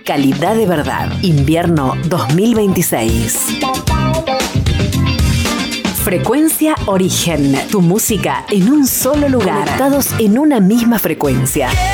calidad de verdad. Invierno 2026. Frecuencia Origen. Tu música en un solo lugar. Conectados en una misma frecuencia.